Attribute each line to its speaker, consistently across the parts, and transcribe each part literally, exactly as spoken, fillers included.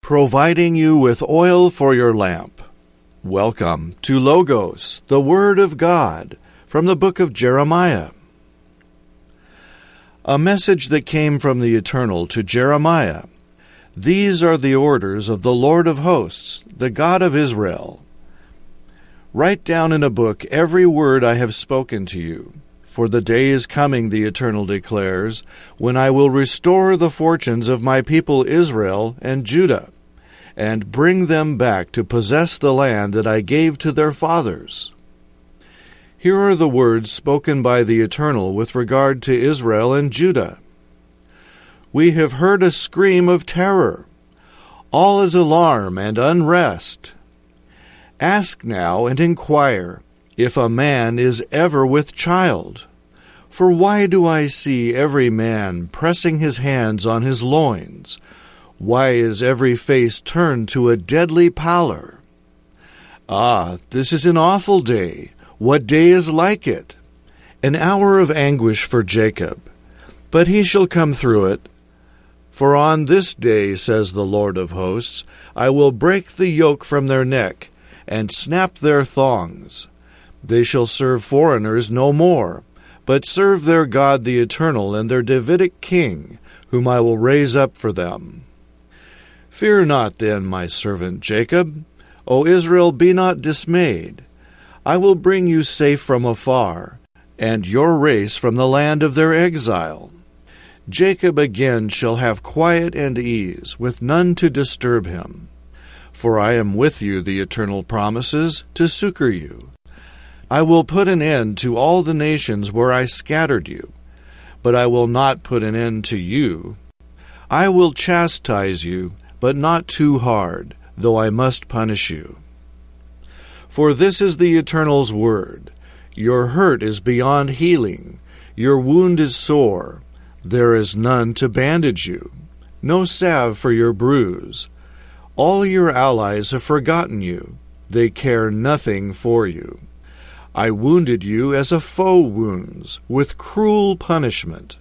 Speaker 1: providing you with oil for your lamp. Welcome to Logos, the Word of God, from the book of Jeremiah. A message that came from the Eternal to Jeremiah. These are the orders of the Lord of hosts, the God of Israel. Write down in a book every word I have spoken to you. For the day is coming, the Eternal declares, when I will restore the fortunes of my people Israel and Judah, and bring them back to possess the land that I gave to their fathers. Here are the words spoken by the Eternal with regard to Israel and Judah. We have heard a scream of terror. All is alarm and unrest. Ask now and inquire if a man is ever with child. For why do I see every man pressing his hands on his loins? Why is every face turned to a deadly pallor? Ah, this is an awful day. What day is like it? An hour of anguish for Jacob. But he shall come through it. For on this day, says the Lord of hosts, I will break the yoke from their neck, and snap their thongs. They shall serve foreigners no more, but serve their God the Eternal and their Davidic King, whom I will raise up for them. Fear not then, my servant Jacob. O Israel, be not dismayed. I will bring you safe from afar, and your race from the land of their exile. Jacob again shall have quiet and ease, with none to disturb him. For I am with you, the Eternal promises, to succor you. I will put an end to all the nations where I scattered you, but I will not put an end to you. I will chastise you, but not too hard, though I must punish you. For this is the Eternal's word. Your hurt is beyond healing. Your wound is sore. There is none to bandage you, no salve for your bruise. All your allies have forgotten you. They care nothing for you. I wounded you as a foe wounds, with cruel punishment.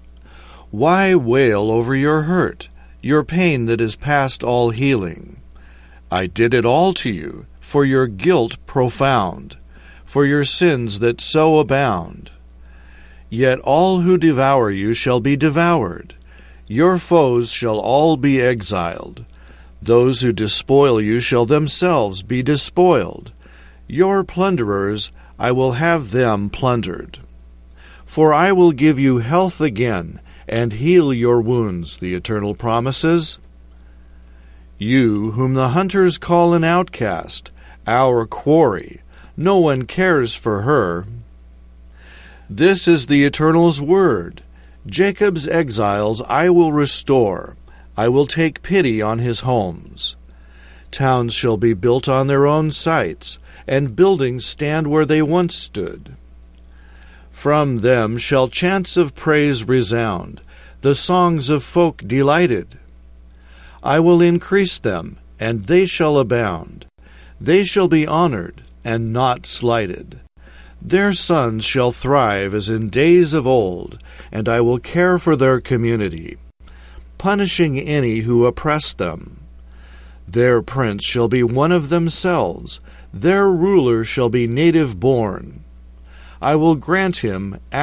Speaker 1: Why wail over your hurt, your pain that is past all healing? I did it all to you, for your guilt profound, for your sins that so abound. Yet all who devour you shall be devoured. Your foes shall all be exiled. Those who despoil you shall themselves be despoiled. Your plunderers, I will have them plundered. For I will give you health again, and heal your wounds, the Eternal promises. You, whom the hunters call an outcast, our quarry, no one cares for her. This is the Eternal's word. Jacob's exiles I will restore. I will take pity on his homes. Towns shall be built on their own sites, and buildings stand where they once stood. From them shall chants of praise resound, the songs of folk delighted. I will increase them, and they shall abound. They shall be honored, and not slighted. Their sons shall thrive as in days of old, and I will care for their community, punishing any who oppress them. Their prince shall be one of themselves, their ruler shall be native born. I will grant him